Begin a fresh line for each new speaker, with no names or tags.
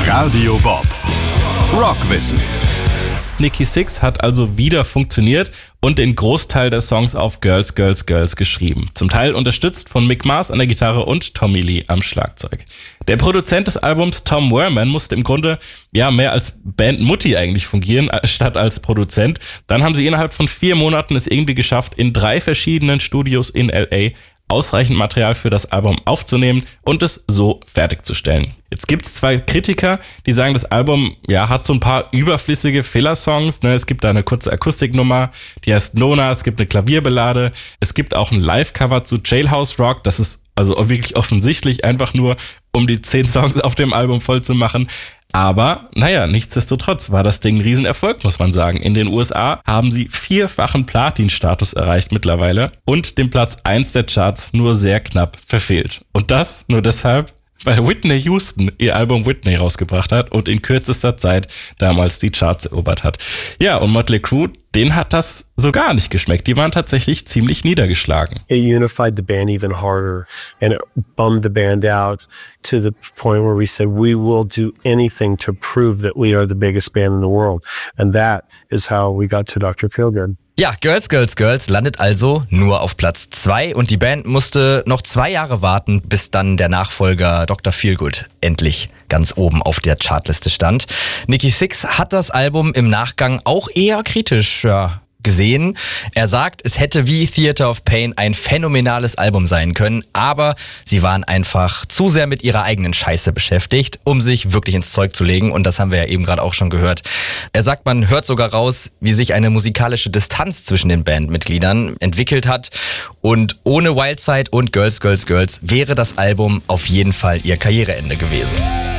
Radio Bob. Rockwissen.
Nikki Sixx hat also wieder funktioniert und den Großteil der Songs auf Girls, Girls, Girls geschrieben. Zum Teil unterstützt von Mick Mars an der Gitarre und Tommy Lee am Schlagzeug. Der Produzent des Albums, Tom Werman, musste im Grunde mehr als Bandmutti eigentlich fungieren, statt als Produzent. Dann haben sie innerhalb von 4 Monaten es irgendwie geschafft, in 3 verschiedenen Studios in L.A. ausreichend Material für das Album aufzunehmen und es so fertigzustellen. Jetzt gibt's 2 Kritiker, die sagen, das Album hat so ein paar überflüssige Filler-Songs. Es gibt da eine kurze Akustiknummer, die heißt Nona, es gibt eine Klavierballade, es gibt auch ein Live-Cover zu Jailhouse Rock, das ist also wirklich offensichtlich einfach nur, um die 10 Songs auf dem Album voll zu machen. Aber, nichtsdestotrotz war das Ding ein Riesenerfolg, muss man sagen. In den USA haben sie 4-fachen Platin-Status erreicht mittlerweile und den Platz 1 der Charts nur sehr knapp verfehlt. Und das nur deshalb, weil Whitney Houston ihr Album Whitney rausgebracht hat und in kürzester Zeit damals die Charts erobert hat. Ja, und Mötley Crüe, denen hat das so gar nicht geschmeckt. Die waren tatsächlich ziemlich niedergeschlagen.
It unified the band even harder and it bummed the band out to the point where we said we will do anything to prove that we are the biggest band in the world. And that is how we got to Dr. Feelgood.
Ja, Girls, Girls, Girls landet also nur auf Platz 2 und die Band musste noch 2 Jahre warten, bis dann der Nachfolger Dr. Feelgood endlich ganz oben auf der Chartliste stand. Nikki Sixx hat das Album im Nachgang auch eher kritisch gesehen. Er sagt, es hätte wie Theater of Pain ein phänomenales Album sein können, aber sie waren einfach zu sehr mit ihrer eigenen Scheiße beschäftigt, um sich wirklich ins Zeug zu legen, und das haben wir ja eben gerade auch schon gehört. Er sagt, man hört sogar raus, wie sich eine musikalische Distanz zwischen den Bandmitgliedern entwickelt hat, und ohne Wildside und Girls, Girls, Girls wäre das Album auf jeden Fall ihr Karriereende gewesen.